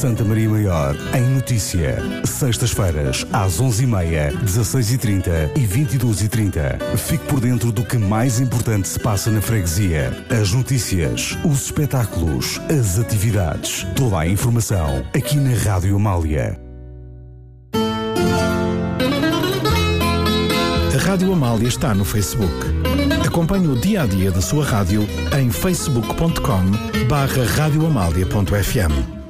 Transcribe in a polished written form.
Santa Maria Maior, em notícia. Sextas-feiras, às 11h30, 16h30 e 22h30. Fique por dentro do que mais importante se passa na freguesia. As notícias, os espetáculos, as atividades. Toda a informação aqui na Rádio Amália. A Rádio Amália está no Facebook. Acompanhe o dia-a-dia da sua rádio em facebook.com/radioamalia.fm.